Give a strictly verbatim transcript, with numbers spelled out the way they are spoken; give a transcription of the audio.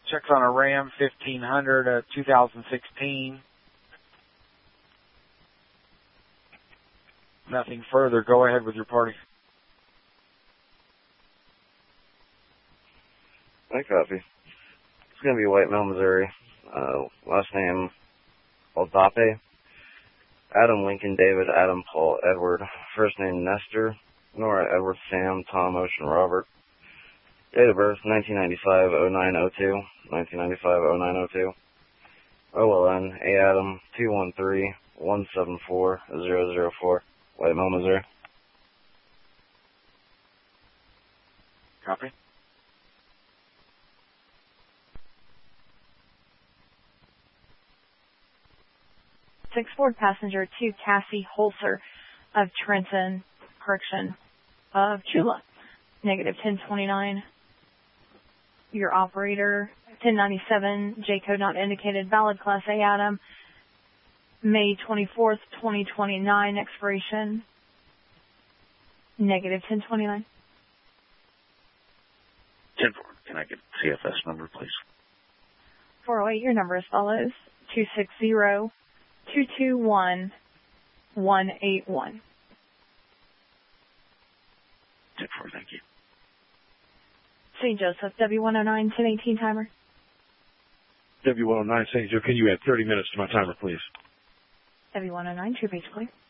Checks on a Ram fifteen hundred, uh, two thousand sixteen. Nothing further. Go ahead with your party. I copy. It's going to be White Mill, Missouri. Uh, last name, Aldape. Adam Lincoln David, Adam Paul Edward. First name, Nestor. Nora Edward Sam, Tom Ocean Robert. Date of birth, nineteen ninety-five oh nine oh two. nineteen ninety-five oh nine oh two. O L N, A Adam, two one three, one seven four, zero zero four. White Mill, Missouri. Copy. six four passenger to Cassie Holzer of Trenton, correction, of Chula, negative ten twenty-nine. Your operator, ten ninety-seven, J code not indicated, valid Class A Adam, May twenty-fourth, twenty twenty-nine, expiration, negative ten twenty-nine. ten four, can I get C F S number, please? four oh eight, your number as follows, two six zero, two two one, one eight one. ten four, thank you. Saint Joseph, W one oh nine, ten eighteen timer. W one oh nine, Saint Joe, can you add thirty minutes to my timer, please? W one oh nine, two base clear.